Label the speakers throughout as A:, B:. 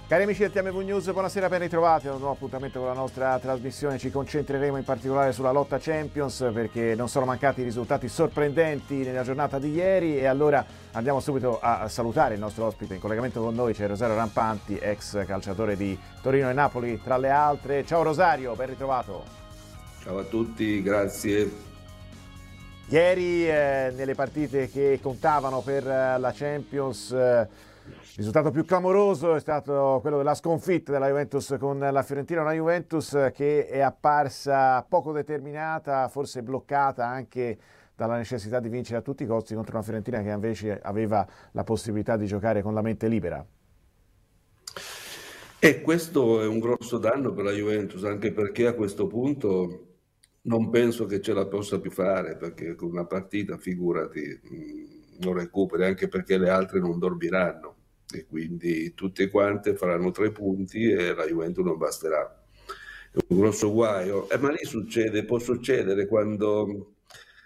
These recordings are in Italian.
A: Cari amici del TMV News, buonasera, ben ritrovati a un nuovo appuntamento con la nostra trasmissione. Ci concentreremo in particolare sulla lotta Champions perché non sono mancati risultati sorprendenti nella giornata di ieri e allora andiamo subito a salutare il nostro ospite. In collegamento con noi c'è Rosario Rampanti, ex calciatore di Torino e Napoli tra le altre. Ciao Rosario, ben ritrovato.
B: Ciao a tutti, grazie.
A: Ieri nelle partite che contavano per la Champions il risultato più clamoroso è stato quello della sconfitta della Juventus con la Fiorentina, una Juventus che è apparsa poco determinata, forse bloccata anche dalla necessità di vincere a tutti i costi contro una Fiorentina che invece aveva la possibilità di giocare con la mente libera.
B: E questo è un grosso danno per la Juventus, anche perché a questo punto non penso che ce la possa più fare, perché con una partita, figurati, non recuperi, anche perché le altre non dormiranno e quindi tutte quante faranno 3 punti e la Juventus non basterà. È un grosso guaio, ma lì succede, può succedere quando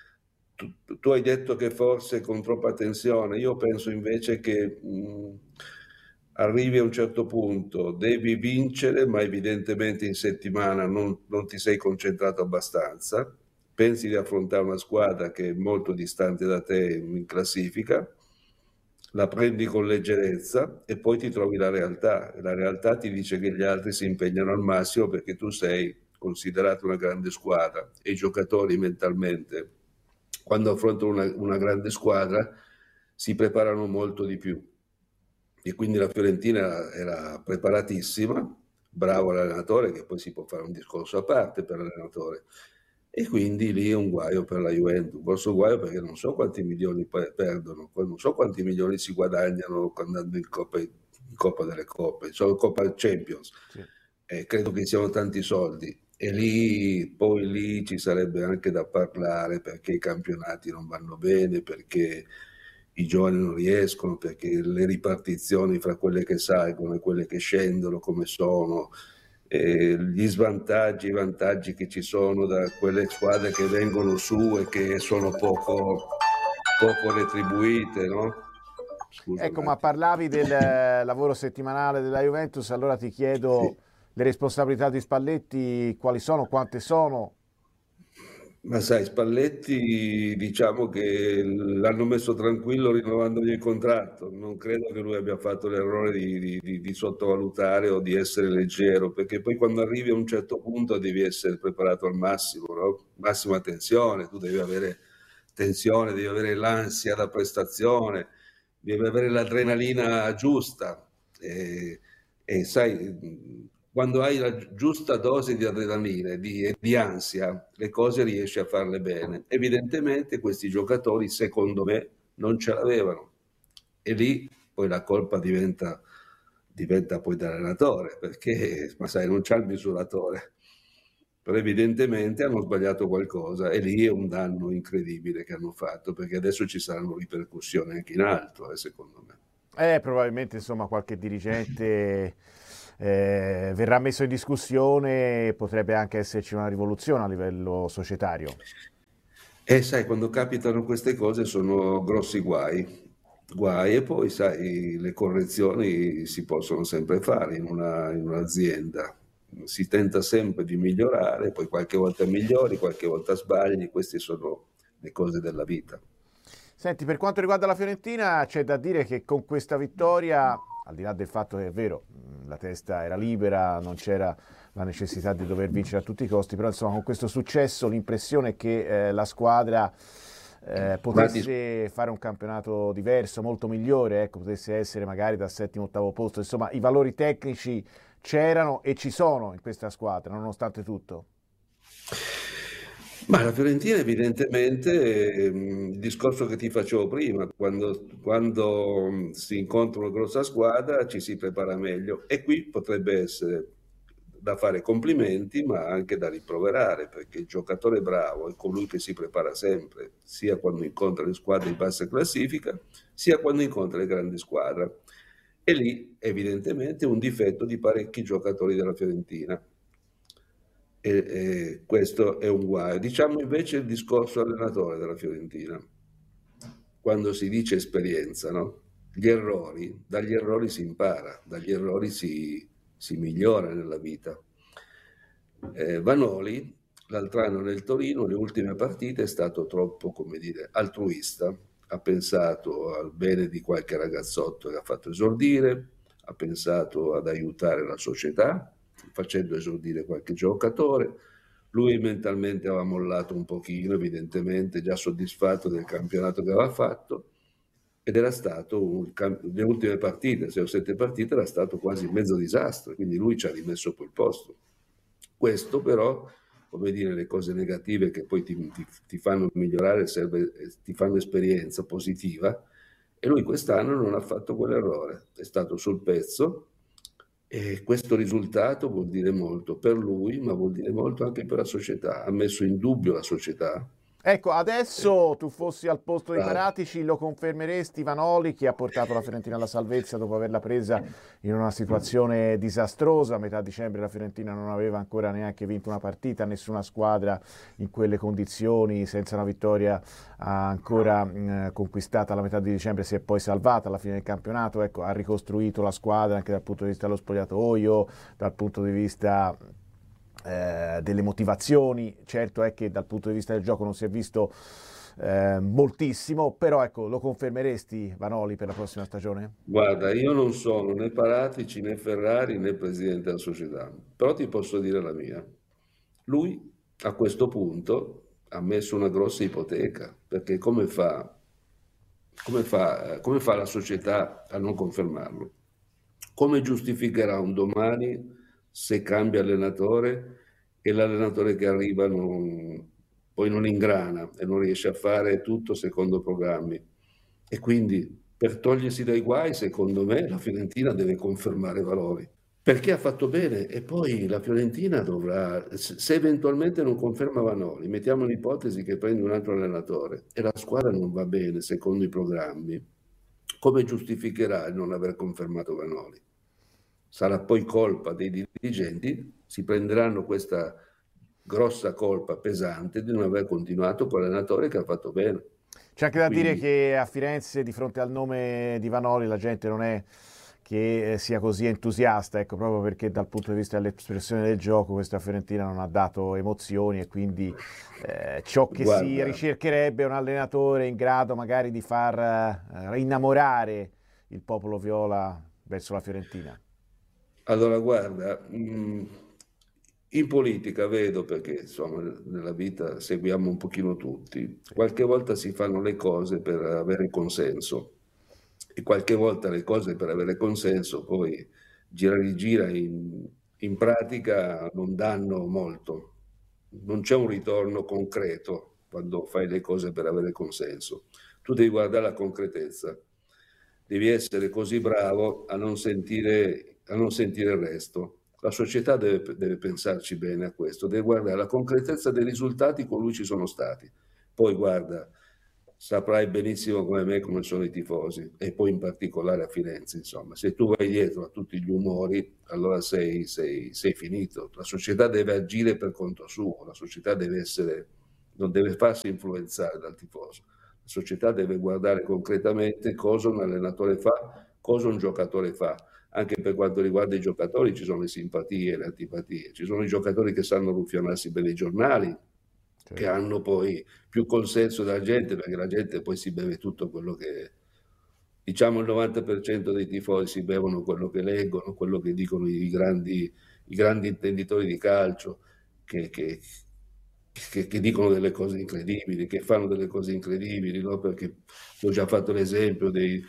B: tu hai detto che forse con troppa tensione, io penso invece che arrivi a un certo punto, devi vincere, ma evidentemente in settimana non ti sei concentrato abbastanza, pensi di affrontare una squadra che è molto distante da te in classifica, la prendi con leggerezza e poi ti trovi la realtà. E la realtà ti dice che gli altri si impegnano al massimo perché tu sei considerato una grande squadra e i giocatori mentalmente, quando affrontano una grande squadra, si preparano molto di più. E quindi la Fiorentina era preparatissima, bravo l'allenatore, che poi si può fare un discorso a parte per l'allenatore. E quindi lì è un guaio per la Juventus, un grosso guaio perché non so quanti milioni perdono, poi non so quanti milioni si guadagnano andando in Coppa delle Coppe, solo Coppa Champions.
A: Sì.
B: Credo che siano tanti soldi. E lì, poi lì ci sarebbe anche da parlare perché i campionati non vanno bene, perché i giovani non riescono, perché le ripartizioni fra quelle che salgono e quelle che scendono come sono, gli svantaggi, i vantaggi che ci sono da quelle squadre che vengono su e che sono poco retribuite, no? Scusa un
A: Ecco, ma
B: attimo.
A: parlavi del lavoro settimanale della Juventus, allora ti
B: Sì.
A: chiedo le responsabilità di Spalletti, quali sono, quante sono?
B: Ma sai, Spalletti diciamo che l'hanno messo tranquillo rinnovandogli il contratto. Non credo che lui abbia fatto l'errore di sottovalutare o di essere leggero, perché poi quando arrivi a un certo punto devi essere preparato al massimo, no? Massima tensione, tu devi avere tensione, devi avere l'ansia da prestazione, devi avere l'adrenalina giusta. E sai, quando hai la giusta dose di adrenalina e di ansia, le cose riesci a farle bene. Evidentemente questi giocatori, secondo me, non ce l'avevano. E lì poi la colpa diventa poi dall'allenatore, perché, ma sai, non c'ha il misuratore. Però evidentemente hanno sbagliato qualcosa e lì è un danno incredibile che hanno fatto, perché adesso ci saranno ripercussioni anche in alto, secondo me.
A: Probabilmente insomma qualche dirigente verrà messo in discussione e potrebbe anche esserci una rivoluzione a livello societario.
B: E sai, quando capitano queste cose sono grossi guai e poi sai, le correzioni si possono sempre fare in un'azienda. Si tenta sempre di migliorare, poi qualche volta migliori, qualche volta sbagli, queste sono le cose della vita.
A: Senti, per quanto riguarda la Fiorentina, c'è da dire che con questa vittoria, al di là del fatto che è vero, la testa era libera, non c'era la necessità di dover vincere a tutti i costi, però insomma con questo successo l'impressione è che la squadra
B: Ma ti
A: potesse fare un campionato diverso, molto migliore, ecco, potesse essere magari dal settimo, ottavo posto, insomma i valori tecnici c'erano e ci sono in questa squadra, nonostante tutto.
B: Ma la Fiorentina evidentemente, il discorso che ti facevo prima, quando si incontra una grossa squadra ci si prepara meglio e qui potrebbe essere da fare complimenti ma anche da rimproverare perché il giocatore bravo è colui che si prepara sempre, sia quando incontra le squadre in bassa classifica, sia quando incontra le grandi squadre. E lì evidentemente un difetto di parecchi giocatori della Fiorentina e questo è un guaio. Diciamo invece il discorso allenatore della Fiorentina, quando si dice esperienza, no? dagli errori si impara, dagli errori si migliora nella vita. Vanoli l'altro anno nel Torino, le ultime partite, è stato troppo, come dire, altruista, ha pensato al bene di qualche ragazzotto che ha fatto esordire, ha pensato ad aiutare la società, facendo esordire qualche giocatore. Lui mentalmente aveva mollato un pochino, evidentemente, già soddisfatto del campionato che aveva fatto, ed era stato, le ultime partite, 6 o 7 partite, era stato quasi un mezzo disastro, quindi lui ci ha rimesso poi il posto. Questo però, come dire, le cose negative che poi ti fanno migliorare, ti fanno esperienza positiva, e lui quest'anno non ha fatto quell'errore, è stato sul pezzo, e questo risultato vuol dire molto per lui, ma vuol dire molto anche per la società. Ha messo in dubbio la società.
A: Ecco, adesso tu fossi al posto di Paratici, lo confermeresti Vanoli, che ha portato la Fiorentina alla salvezza dopo averla presa in una situazione disastrosa? A metà dicembre la Fiorentina non aveva ancora neanche vinto una partita, nessuna squadra in quelle condizioni, senza una vittoria ancora conquistata alla metà di dicembre, si è poi salvata alla fine del campionato. Ecco, ha ricostruito la squadra anche dal punto di vista dello spogliatoio, dal punto di vista delle motivazioni. Certo è che dal punto di vista del gioco non si è visto moltissimo, però ecco, lo confermeresti Vanoli per la prossima stagione?
B: Guarda, io non sono né Paratici né Ferrari né presidente della società, però ti posso dire la mia. Lui a questo punto ha messo una grossa ipoteca, perché come fa la società a non confermarlo? Come giustificherà un domani se cambia allenatore e l'allenatore che arriva poi non ingrana e non riesce a fare tutto secondo programmi? E quindi per togliersi dai guai, secondo me, la Fiorentina deve confermare Valori, perché ha fatto bene, e poi la Fiorentina dovrà, se eventualmente non conferma Vanoli, mettiamo l'ipotesi che prende un altro allenatore e la squadra non va bene secondo i programmi, come giustificherà il non aver confermato Vanoli? Sarà poi colpa dei dirigenti, si prenderanno questa grossa colpa pesante di non aver continuato con l'allenatore che ha fatto bene.
A: C'è anche da dire che a Firenze, di fronte al nome di Vanoli, la gente non è che sia così entusiasta, ecco, proprio perché dal punto di vista dell'espressione del gioco questa Fiorentina non ha dato emozioni, e quindi ciò che si ricercherebbe è un allenatore in grado magari di far rinnamorare il popolo viola verso la Fiorentina.
B: Allora, guarda, in politica vedo, perché insomma nella vita seguiamo un pochino tutti, qualche volta si fanno le cose per avere consenso, e qualche volta le cose per avere consenso poi gira e rigira in pratica non danno molto, non c'è un ritorno concreto quando fai le cose per avere consenso. Tu devi guardare la concretezza, devi essere così bravo a non sentire il resto. La società deve pensarci bene a questo, deve guardare la concretezza dei risultati con cui ci sono stati. Poi guarda, saprai benissimo come me come sono i tifosi, e poi in particolare a Firenze, insomma. Se tu vai dietro a tutti gli umori, allora sei finito. La società deve agire per conto suo, la società non deve farsi influenzare dal tifoso. La società deve guardare concretamente cosa un allenatore fa, cosa un giocatore fa. Anche per quanto riguarda i giocatori ci sono le simpatie e le antipatie, ci sono i giocatori che sanno ruffianarsi bene i giornali, che hanno poi più consenso della gente, perché la gente poi si beve tutto quello che, diciamo, il 90% dei tifosi si bevono quello che leggono, quello che dicono i grandi intenditori di calcio, che dicono delle cose incredibili, che fanno delle cose incredibili, no? Perché ho già fatto l'esempio il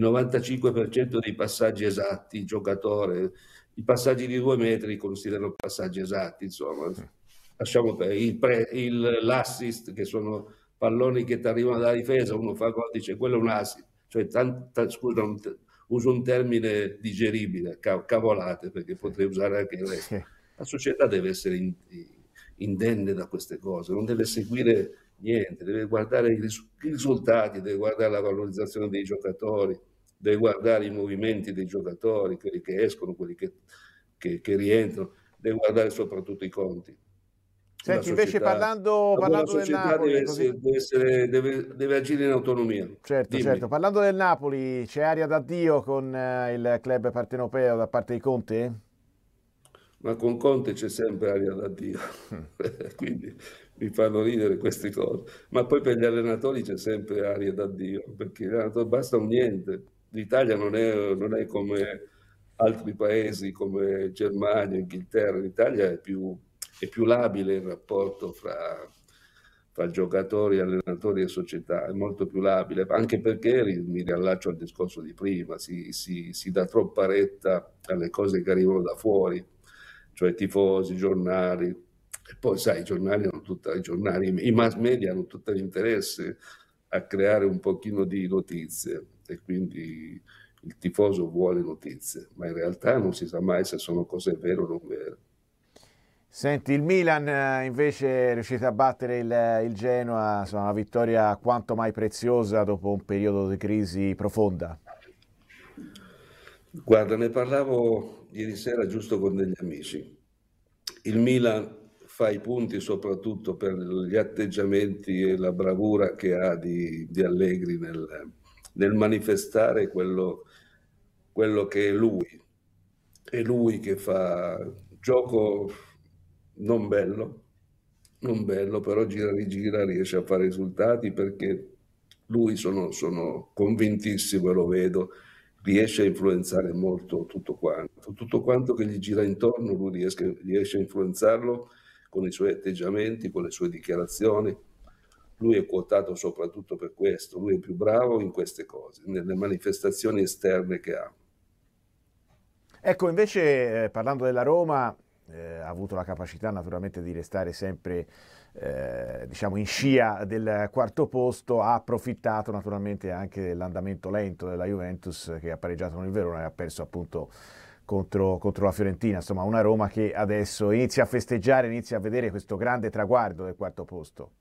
B: 95% dei passaggi esatti, il giocatore, i passaggi di 2 metri considerano passaggi esatti, insomma. Lasciamo l'assist, che sono palloni che ti arrivano dalla difesa, uno fa gol, dice quello è un assist, cioè scusa, uso un termine digeribile, cavolate, perché potrei usare anche il resto. La società deve essere indenne da queste cose, non deve seguire niente, deve guardare i risultati, deve guardare la valorizzazione dei giocatori, deve guardare i movimenti dei giocatori, quelli che escono, quelli che rientrano, deve guardare soprattutto i conti. La
A: Senti, invece
B: società, la buona
A: parlando del
B: società
A: Napoli, così...
B: deve agire in autonomia.
A: Certo, certo.
B: Dimmi.
A: Parlando del Napoli, c'è aria d'addio con il club partenopeo da parte di Conte?
B: Ma con Conte c'è sempre aria da Dio, quindi mi fanno ridere queste cose. Ma poi per gli allenatori c'è sempre aria da Dio, perché l'allenatore basta un niente. L'Italia non è come altri paesi come Germania, Inghilterra. L'Italia è più labile il rapporto fra giocatori, allenatori e società, è molto più labile, anche perché mi riallaccio al discorso di prima, si dà troppa retta alle cose che arrivano da fuori, cioè tifosi, giornali, e poi sai, i giornali, i mass media hanno tutto l'interesse a creare un pochino di notizie e quindi il tifoso vuole notizie, ma in realtà non si sa mai se sono cose vere o non vere.
A: Senti, il Milan invece è riuscito a battere il Genoa, insomma, una vittoria quanto mai preziosa dopo un periodo di crisi profonda.
B: Guarda, ne parlavo ieri sera giusto con degli amici. Il Milan fa i punti soprattutto per gli atteggiamenti e la bravura che ha di Allegri nel manifestare quello che è lui. È lui che fa gioco non bello, non bello, però gira e rigira riesce a fare risultati perché lui sono convintissimo e lo vedo, riesce a influenzare molto tutto quanto che gli gira intorno, lui riesce a influenzarlo con i suoi atteggiamenti, con le sue dichiarazioni. Lui è quotato soprattutto per questo, lui è più bravo in queste cose, nelle manifestazioni esterne che ha.
A: Ecco, invece, parlando della Roma, ha avuto la capacità naturalmente di restare sempre, diciamo, in scia del quarto posto, ha approfittato naturalmente anche dell'andamento lento della Juventus che ha pareggiato con il Verona e ha perso appunto contro la Fiorentina. Insomma, una Roma che adesso inizia a festeggiare, inizia a vedere questo grande traguardo del quarto posto.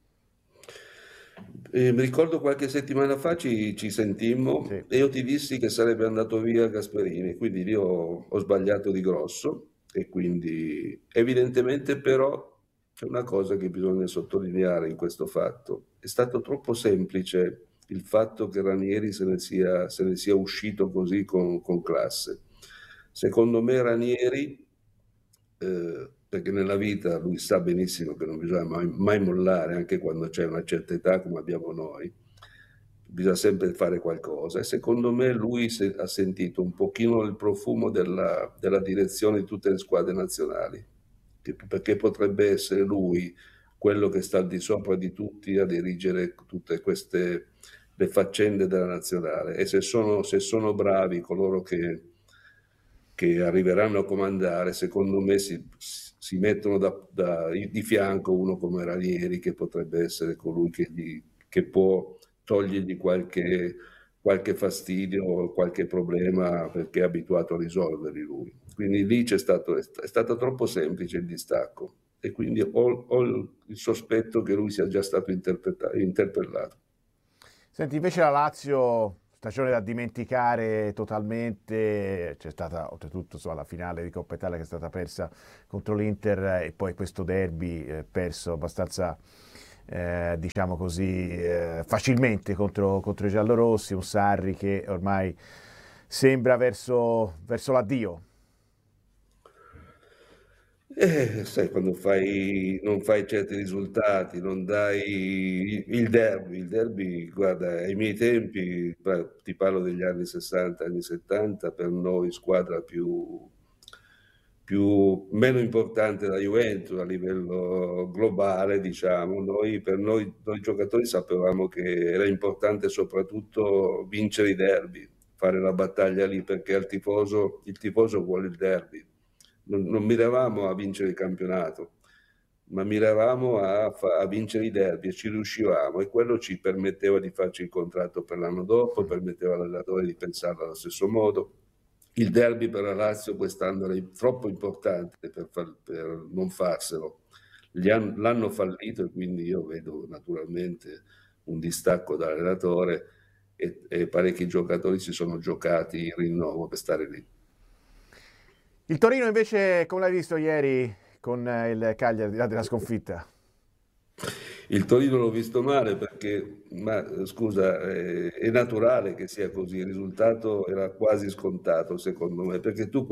B: Mi ricordo qualche settimana fa ci sentimmo
A: Sì.
B: e io ti dissi che sarebbe andato via Gasperini, quindi lì ho sbagliato di grosso e quindi evidentemente però c'è una cosa che bisogna sottolineare in questo fatto. È stato troppo semplice il fatto che Ranieri se ne sia uscito così con classe. Secondo me Ranieri, perché nella vita lui sa benissimo che non bisogna mai mollare, anche quando c'è una certa età come abbiamo noi, bisogna sempre fare qualcosa. E secondo me lui ha sentito un pochino il profumo della direzione di tutte le squadre nazionali, perché potrebbe essere lui quello che sta al di sopra di tutti a dirigere tutte queste le faccende della nazionale. E se sono bravi coloro che arriveranno a comandare, secondo me si mettono di fianco uno come Ranieri, che potrebbe essere colui che può togliergli qualche fastidio o qualche problema perché è abituato a risolverli lui. Quindi lì è stato troppo semplice il distacco e quindi ho il sospetto che lui sia già stato interpellato.
A: Senti, invece la Lazio, stagione da dimenticare totalmente, c'è stata oltretutto insomma, la finale di Coppa Italia che è stata persa contro l'Inter e poi questo derby perso abbastanza, diciamo così, facilmente contro i giallorossi, un Sarri che ormai sembra verso l'addio.
B: Sai, quando non fai certi risultati, non dai il derby, guarda, ai miei tempi, ti parlo degli anni 60, anni 70, per noi squadra meno importante della Juventus a livello globale, diciamo, noi giocatori sapevamo che era importante soprattutto vincere i derby, fare la battaglia lì, perché il tifoso vuole il derby. Non miravamo a vincere il campionato, ma miravamo a vincere i derby e ci riuscivamo e quello ci permetteva di farci il contratto per l'anno dopo, permetteva all'allenatore di pensarlo allo stesso modo. Il derby per la Lazio quest'anno era troppo importante per non farselo. L'hanno fallito e quindi io vedo naturalmente un distacco dall'allenatore e parecchi giocatori si sono giocati il rinnovo per stare lì.
A: Il Torino invece, come l'hai visto ieri con il Cagliari, al di là della sconfitta?
B: Il Torino l'ho visto male perché, scusa, è naturale che sia così, il risultato era quasi scontato secondo me, perché tu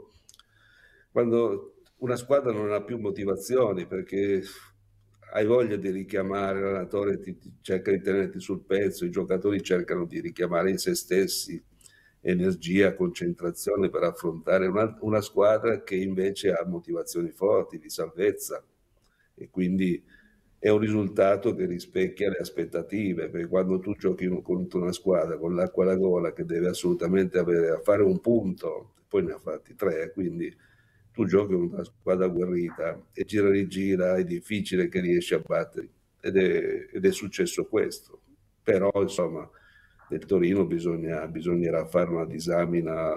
B: quando una squadra non ha più motivazioni, perché hai voglia di richiamare, l'allenatore cerca di tenerti sul pezzo, i giocatori cercano di richiamare in se stessi energia, concentrazione per affrontare una squadra che invece ha motivazioni forti, di salvezza, e quindi è un risultato che rispecchia le aspettative, perché quando tu giochi contro una squadra con l'acqua alla gola che deve assolutamente avere a fare un punto, poi ne ha fatti 3, quindi tu giochi con una squadra agguerrita e gira e rigira, è difficile che riesci a battere, ed è successo questo. Però insomma del Torino bisognerà fare una disamina.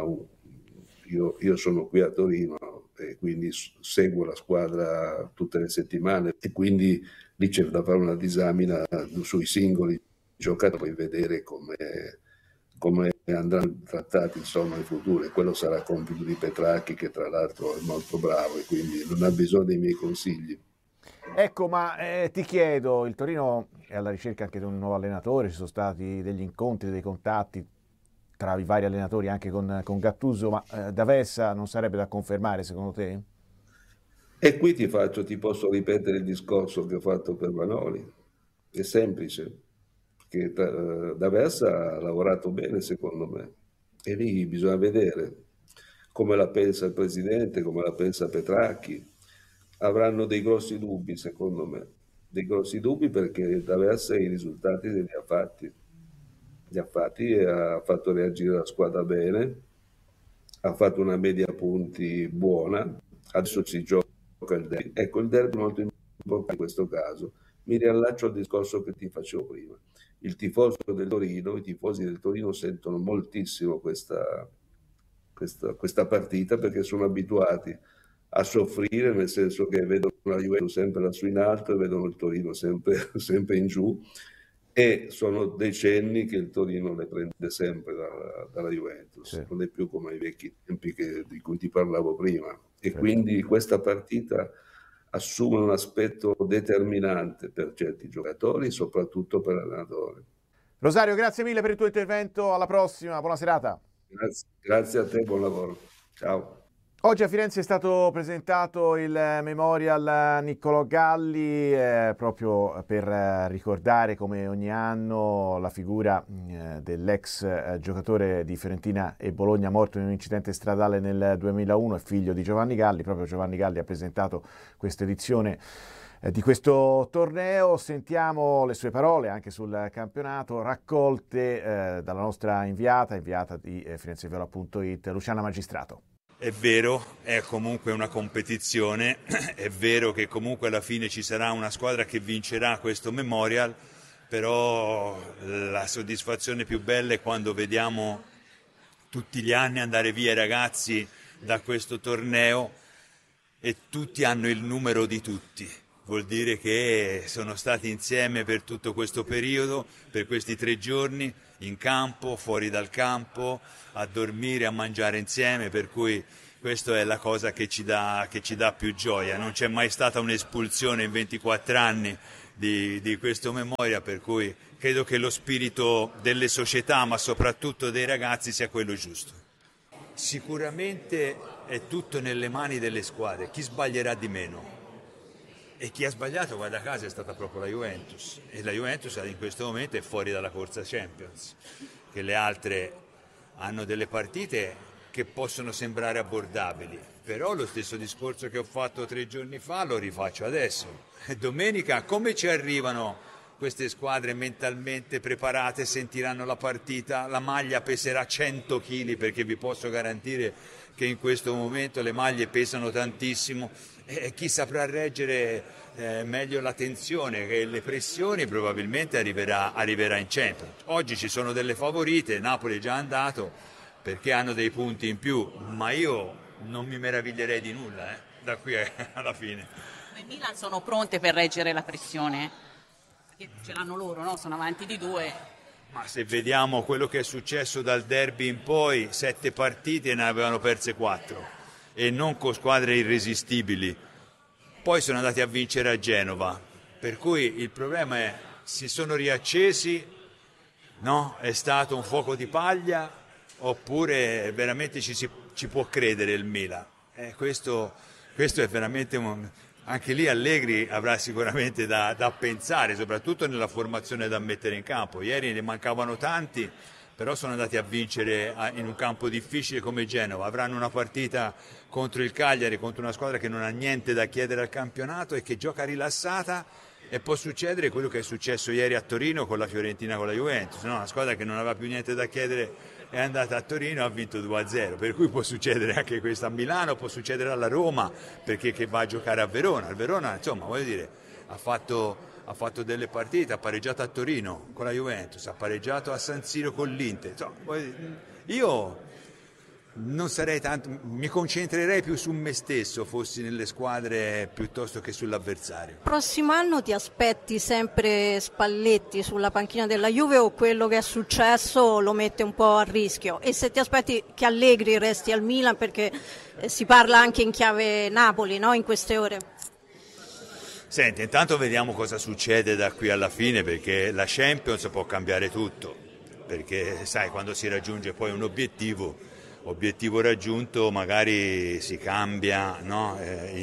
B: Io sono qui a Torino e quindi seguo la squadra tutte le settimane, e quindi lì c'è da fare una disamina sui singoli giocatori e vedere come andranno trattati insomma in futuro, e quello sarà compito di Petracchi, che tra l'altro è molto bravo e quindi non ha bisogno dei miei consigli.
A: Ecco, ma ti chiedo, il Torino è alla ricerca anche di un nuovo allenatore, ci sono stati degli incontri, dei contatti tra i vari allenatori anche con Gattuso, ma D'Avessa non sarebbe da confermare secondo te?
B: E qui ti posso ripetere il discorso che ho fatto per Vanoli. È semplice, che D'Aversa ha lavorato bene secondo me, e lì bisogna vedere come la pensa il presidente, come la pensa Petracchi. Avranno dei grossi dubbi secondo me, dei grossi dubbi, perché D'Aversa i risultati li ha fatti e ha fatto reagire la squadra bene, ha fatto una media punti buona, adesso si gioca il derby. Ecco, il derby è molto importante in questo caso. Mi riallaccio al discorso che ti facevo prima. Il tifoso del Torino, i tifosi del Torino sentono moltissimo questa partita, perché sono abituati a soffrire, nel senso che vedono la Juventus sempre lassù in alto e vedono il Torino sempre, sempre in giù, e sono decenni che il Torino le prende sempre dalla Juventus,
A: Sì.
B: non è più come ai vecchi tempi di cui ti parlavo prima, e
A: Certo.
B: quindi questa partita assume un aspetto determinante per certi giocatori, soprattutto per l'allenatore.
A: Rosario, grazie mille per il tuo intervento, alla prossima, buona serata.
B: Grazie a te, buon lavoro. Ciao.
A: Oggi a Firenze è stato presentato il Memorial Niccolò Galli, proprio per ricordare come ogni anno la figura dell'ex giocatore di Fiorentina e Bologna morto in un incidente stradale nel 2001, è figlio di Giovanni Galli. Proprio Giovanni Galli ha presentato questa edizione di questo torneo. Sentiamo le sue parole anche sul campionato, raccolte dalla nostra inviata di firenzeviola.it, Luciana Magistrato.
C: È vero, è comunque una competizione, è vero che comunque alla fine ci sarà una squadra che vincerà questo Memorial, però la soddisfazione più bella è quando vediamo tutti gli anni andare via i ragazzi da questo torneo e tutti hanno il numero di tutti. Vuol dire che sono stati insieme per tutto questo periodo, per questi 3 giorni, in campo, fuori dal campo, a dormire, a mangiare insieme, per cui questa è la cosa che ci dà più gioia. Non c'è mai stata un'espulsione in 24 anni di questo Memorial, per cui credo che lo spirito delle società, ma soprattutto dei ragazzi, sia quello giusto. Sicuramente è tutto nelle mani delle squadre, chi sbaglierà di meno. E chi ha sbagliato, guarda caso, è stata proprio la Juventus, e la Juventus in questo momento è fuori dalla corsa Champions, che le altre hanno delle partite che possono sembrare abbordabili, però lo stesso discorso che ho fatto 3 giorni fa lo rifaccio adesso. Domenica come ci arrivano queste squadre mentalmente preparate, sentiranno la partita, la maglia peserà 100 kg, perché vi posso garantire che in questo momento le maglie pesano tantissimo, e chi saprà reggere meglio la tensione e le pressioni probabilmente arriverà in Champions. Oggi ci sono delle favorite, Napoli è già andato perché hanno dei punti in più, ma io non mi meraviglierei di nulla da qui alla fine.
D: Le Milan sono pronte per reggere la pressione? Perché ce l'hanno loro, no? Sono avanti di 2.
C: Ma se vediamo quello che è successo dal derby in poi, 7 partite ne avevano perse 4, e non con squadre irresistibili. poi sono andati a vincere a Genova, per cui il problema è, si sono riaccesi, no? È stato un fuoco di paglia oppure veramente ci può credere il Milan? Questo è veramente anche lì Allegri avrà sicuramente da pensare, soprattutto nella formazione da mettere in campo. Ieri ne mancavano tanti, però sono andati a vincere in un campo difficile come Genova. Avranno una partita contro il Cagliari, contro una squadra che non ha niente da chiedere al campionato e che gioca rilassata, e può succedere quello che è successo ieri a Torino con la Fiorentina, con la Juventus, no? Una squadra che non aveva più niente da chiedere è andata a Torino e ha vinto 2-0, per cui può succedere anche questo a Milano, può succedere alla Roma, perché che va a giocare a Verona. Il Verona, insomma, voglio dire, ha fatto delle partite, ha pareggiato a Torino con la Juventus, ha pareggiato a San Siro con l'Inter. Insomma, io non sarei tanto, mi concentrerei più su me stesso fossi nelle squadre piuttosto che sull'avversario.
E: Prossimo anno ti aspetti sempre Spalletti sulla panchina della Juve, o quello che è successo lo mette un po' a rischio? E se ti aspetti che Allegri resti al Milan, perché si parla anche in chiave Napoli, no, in queste ore?
C: Senti, intanto vediamo cosa succede da qui alla fine, perché la Champions può cambiare tutto, perché sai, quando si raggiunge poi un obiettivo raggiunto magari si cambia, no?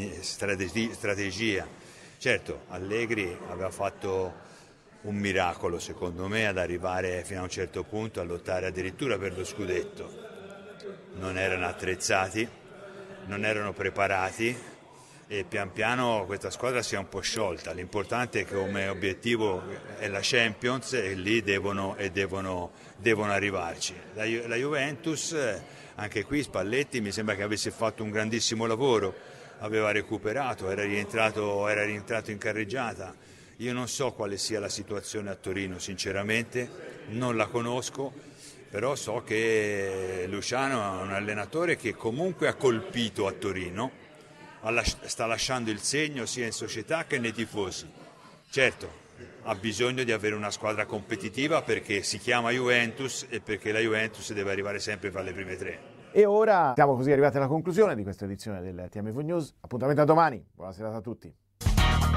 C: Strategia. Certo, Allegri aveva fatto un miracolo secondo me ad arrivare fino a un certo punto a lottare addirittura per lo scudetto. Non erano attrezzati, non erano preparati e pian piano questa squadra si è un po' sciolta. L'importante è che come obiettivo è la Champions e lì devono arrivarci. La Juventus, anche qui Spalletti mi sembra che avesse fatto un grandissimo lavoro, aveva recuperato, era rientrato in carreggiata. Io non so quale sia la situazione a Torino, sinceramente, non la conosco, però so che Luciano è un allenatore che comunque ha colpito a Torino, sta lasciando il segno sia in società che nei tifosi. Certo, ha bisogno di avere una squadra competitiva perché si chiama Juventus e perché la Juventus deve arrivare sempre fra le prime tre.
A: E ora siamo così arrivati alla conclusione di questa edizione del TMV News. Appuntamento a domani. Buona serata a tutti.